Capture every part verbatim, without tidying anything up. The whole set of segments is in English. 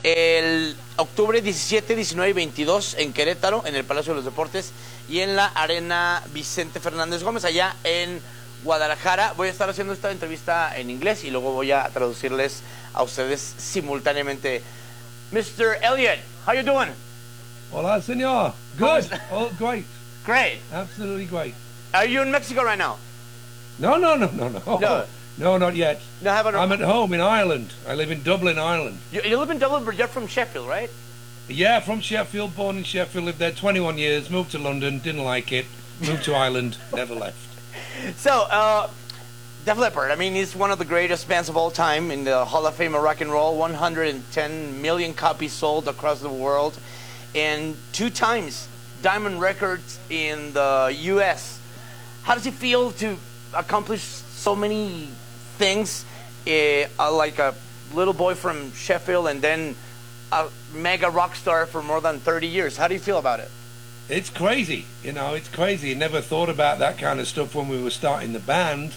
el octubre diecisiete, diecinueve y veintidós en Querétaro, en el Palacio de los Deportes, y en la Arena Vicente Fernández Gómez, allá en Guadalajara. Voy a estar haciendo esta entrevista en inglés y luego voy a traducirles a ustedes simultáneamente. mister Elliott, how you doing? Hola, senor. Good. Oh, great. Great. Absolutely great. Are you in Mexico right now? No, no, no, no, no. No. No, not yet. No, have I'm at home in Ireland. I live in Dublin, Ireland. You, you live in Dublin, but you're from Sheffield, right? Yeah, from Sheffield, born in Sheffield, lived there twenty-one years, moved to London, didn't like it, moved to Ireland, never left. So, uh, Def Leppard, I mean, he's one of the greatest bands of all time in the Hall of Fame of rock and roll. one hundred ten million copies sold across the world, and two times Diamond Records in the U S. How does it feel to accomplish so many things, uh, like a little boy from Sheffield and then a mega rock star for more than thirty years? How do you feel about it? It's crazy, you know, it's crazy. Never thought about that kind of stuff when we were starting the band.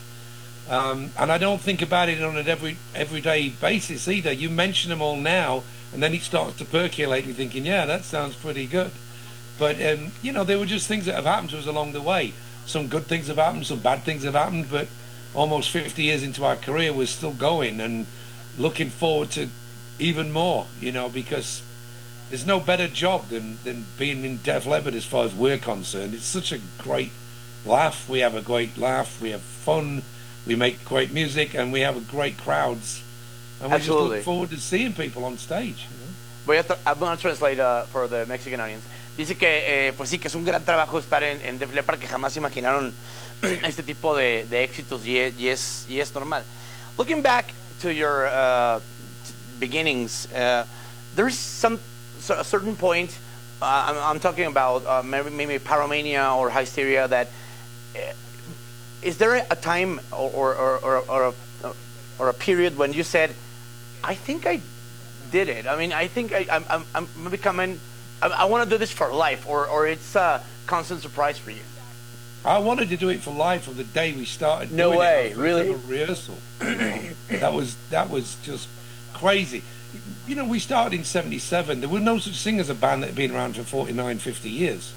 Um, and I don't think about it on an every everyday basis either. You mention them all now, and then it starts to percolate, and you're thinking, yeah, that sounds pretty good. But, um, you know, there were just things that have happened to us along the way. Some good things have happened, some bad things have happened, but almost fifty years into our career, we're still going and looking forward to even more, you know, because there's no better job than, than being in Def Leppard as far as we're concerned. It's such a great laugh. We have a great laugh. We have fun. We make great music, and we have great crowds. And we Absolutely. just look forward to seeing people on stage. You know? Voy a I'm going to translate uh, for the Mexican audience. Dice que, eh, pues sí, que es un gran trabajo estar en, en Def Leppard, que jamás imaginaron este tipo de, de éxitos, y es, y, es, y es normal. Looking back to your uh, beginnings, uh, there's some so a certain point, uh, I'm, I'm talking about uh, maybe, maybe Pyromania or Hysteria, that uh, is there a time or, or, or, or, a, or a period when you said, I think I did it. I mean, I think I, I'm, I'm, I'm becoming, I, I want to do this for life, or, or it's a constant surprise for you? I wanted to do it for life from the day we started. No doing way, it. really? Rehearsal. You know? that was that was just crazy. You know, we started in seventy-seven. There was no such thing as a band that had been around for forty-nine, fifty years.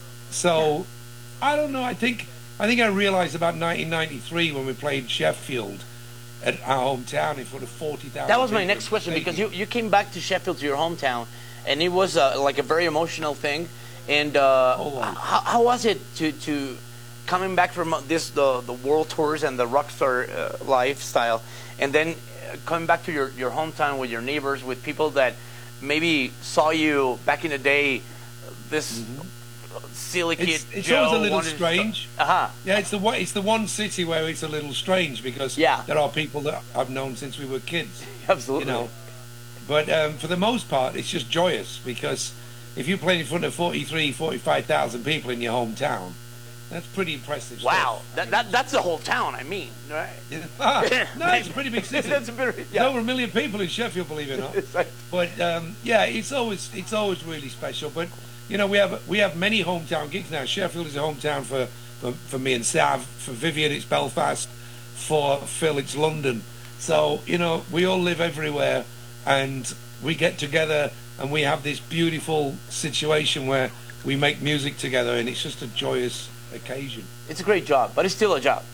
So, I don't know. I think I think I realized about nineteen ninety-three when we played Sheffield at our hometown in front of forty thousand. That was my next question, because you, you came back to Sheffield, to your hometown, and it was uh, like a very emotional thing. And uh, how, how was it to to coming back from this the the world tours and the rockstar uh, lifestyle, and then coming back to your your hometown with your neighbors, with people that maybe saw you back in the day, this mm-hmm. silly kid it's, it's Joe always a little strange. Uh-huh. Yeah, it's the one it's the one city where it's a little strange, because yeah. there are people that I've known since we were kids. Absolutely. You know, but um, for the most part, it's just joyous, because if you play in front of forty-three, forty-five thousand people in your hometown, that's pretty impressive. Wow, stuff. that, that that's the whole town. I mean, right? Yeah. Ah, no, it's a pretty big city. That's a bit, yeah. There's over a million people in Sheffield, believe it or not. But um, yeah, it's always it's always really special. But you know, we have we have many hometown gigs now. Sheffield is a hometown for for, for me and Sav. For Vivian, it's Belfast. For Phil, it's London. So you know, we all live everywhere, and we get together. And we have this beautiful situation where we make music together, and it's just a joyous occasion. It's a great job, but it's still a job.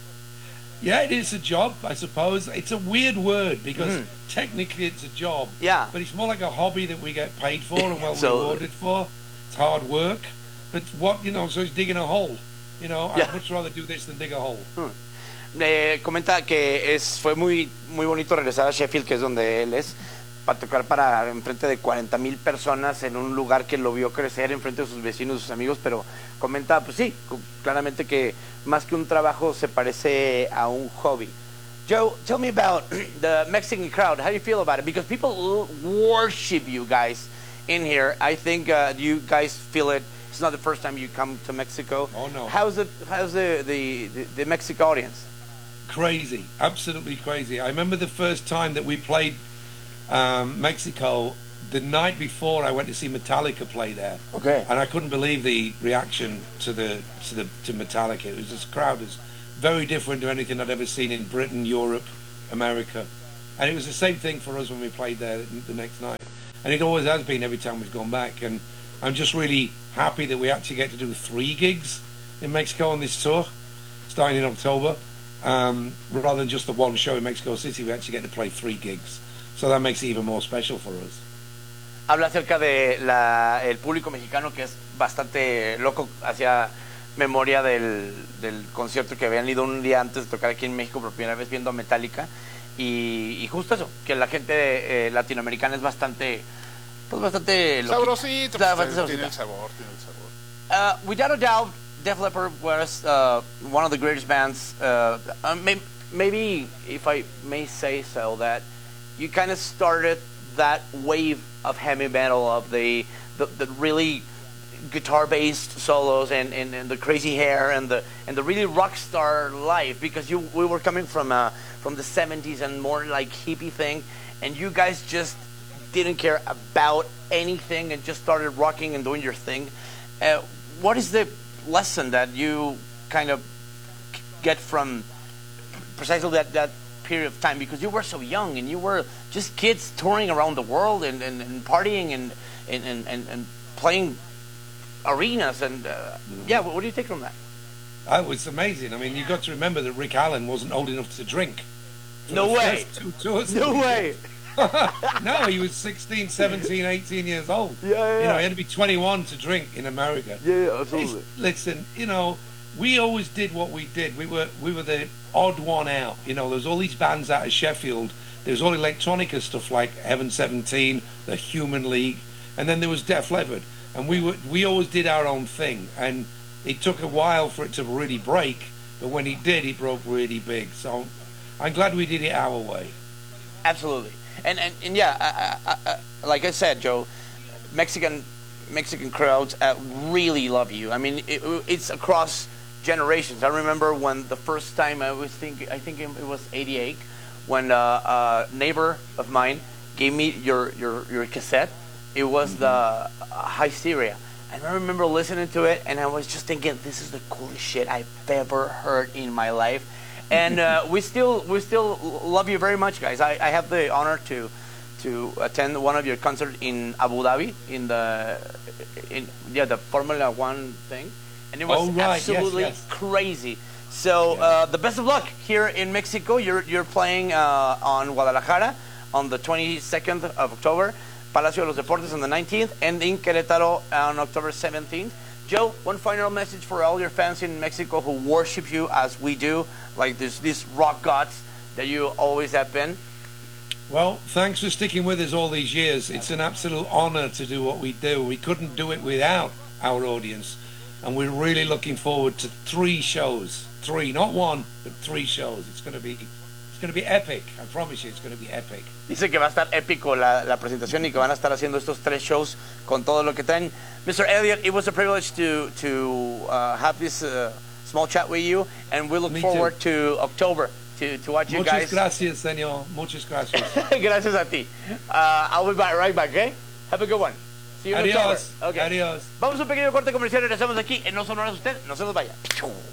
Yeah, it is a job, I suppose. It's a weird word, because mm. technically it's a job. Yeah. But it's more like a hobby that we get paid for and well so, rewarded for. It's hard work. But what, you know, so it's digging a hole. You know, yeah. I'd much rather do this than dig a hole. Hmm. Eh, comenta que es, fue muy, muy bonito regresar a Sheffield, que es donde él es, para tocar para enfrente de cuarenta mil personas en un lugar que lo vio crecer enfrente de sus vecinos, sus amigos, pero comenta, pues sí, claramente que más que un trabajo se parece a un hobby. Joe, tell me about the Mexican crowd. How do you feel about it? Because people worship you guys in here. I think uh, you guys feel it. It's not the first time you come to Mexico. Oh, no. How's it? How's the, the, the, the Mexican audience? Crazy, absolutely crazy. I remember the first time that we played Um, Mexico, the night before I went to see Metallica play there. Okay. And I couldn't believe the reaction to the to the to Metallica. It was this crowd is very different to anything I'd ever seen in Britain, Europe, America. And it was the same thing for us when we played there the next night. and it always has been every time we've gone back. And I'm just really happy that we actually get to do three gigs in Mexico on this tour, starting in October. Um, rather than just the one show in Mexico City, we actually get to play three gigs. So that makes it even more special for us. Habla acerca de la, el público mexicano, que es bastante loco, hacia memoria del, del concierto que habían ido un día antes de tocar aquí en México por primera vez viendo a Metallica. Y, y justo eso, que la gente eh, latinoamericana es bastante, pues bastante sabrosito, pues, pues, tiene el sabor, tiene el sabor. Uh, without a doubt, Def Leppard was uh, one of the greatest bands. Uh, uh, may, maybe, if I may say so, that you kind of started that wave of heavy metal, of the the, the really guitar-based solos and, and, and the crazy hair and the and the really rock star life, because you we were coming from uh, from the seventies and more like hippie thing, and you guys just didn't care about anything and just started rocking and doing your thing. Uh, what is the lesson that you kind of get from precisely that, that period of time, because you were so young and you were just kids touring around the world and, and, and partying and, and, and, and playing arenas and uh, yeah, what, what do you take from that? It was amazing. I mean, you got to remember that Rick Allen wasn't old enough to drink. No way. Two tours No way. No, he was sixteen, seventeen, eighteen years old. Yeah, yeah, You know, yeah. he had to be twenty-one to drink in America. Yeah, yeah, absolutely. It's- Listen, you know, we always did what we did. We were we were the odd one out. You know, there's all these bands out of Sheffield. There's all electronica stuff like Heaven seventeen, the Human League, and then there was Def Leppard. And we were we always did our own thing. And it took a while for it to really break, but when it did, it broke really big. So I'm glad we did it our way. Absolutely. And, and, and yeah, I, I, I, like I said, Joe, Mexican Mexican crowds uh, really love you. I mean, it, it's across generations. I remember when the first time I was thinking, I think it was eighty-eight, when uh, a neighbor of mine gave me your, your, your cassette. It was mm-hmm. the uh, Hysteria. And I remember listening to it, and I was just thinking, this is the coolest shit I've ever heard in my life. And uh, we still we still love you very much, guys. I, I have the honor to to attend one of your concerts in Abu Dhabi in the in yeah the Formula One thing, and it was oh, right. absolutely yes, yes. crazy. So yeah. uh, the best of luck here in Mexico. You're you're playing uh, on Guadalajara on the twenty-second of October, Palacio de los Deportes on the nineteenth, and in Querétaro on October seventeenth. Joe, one final message for all your fans in Mexico who worship you as we do, like this, these rock gods that you always have been. Well, thanks for sticking with us all these years. It's an absolute honor to do what we do. We couldn't do it without our audience. And we're really looking forward to three shows. Three, not one, but three shows. It's going to be, it's going to be epic. I promise you, it's going to be epic. Dice que va a estar épico la, la presentación y que van a estar haciendo estos tres shows con todo lo que traen. Mister Elliott, it was a privilege to to uh, have this uh, small chat with you, and we look Me forward too. to October to, to watch you Muchas guys. gracias, señor. Muchas gracias. Gracias a ti. Uh, I'll be back right back, okay? Have a good one. See you in Adiós. October. Okay. Adiós. Vamos a un pequeño corte comercial y regresamos aquí en No Sonoras Usted. No se nos vaya.